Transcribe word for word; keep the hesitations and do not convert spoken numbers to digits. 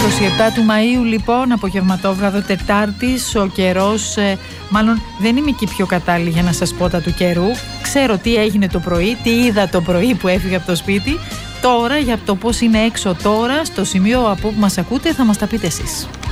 είκοσι επτά του Μαΐου λοιπόν, απογευματόβραδο Τετάρτης, ο καιρός, ε, μάλλον δεν είμαι και πιο κατάλληλη για να σας πω τα του καιρού. Ξέρω τι έγινε το πρωί, τι είδα το πρωί που έφυγα από το σπίτι. Τώρα για το πώς είναι έξω τώρα, στο σημείο από που μας ακούτε, θα μας τα πείτε εσείς.